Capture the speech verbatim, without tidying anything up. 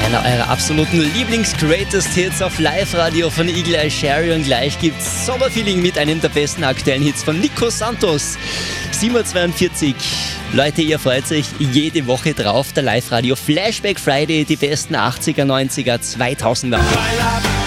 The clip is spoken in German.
Einer eurer absoluten Lieblings-Greatest-Hits auf Live-Radio von Eagle Eye Cherry und gleich gibt's Sommerfeeling mit einem der besten aktuellen Hits von Nico Santos. sieben Uhr zweiundvierzig. Leute, ihr freut euch jede Woche drauf. Der Live-Radio Flashback Friday, die besten achtziger, neunziger, zweitausender.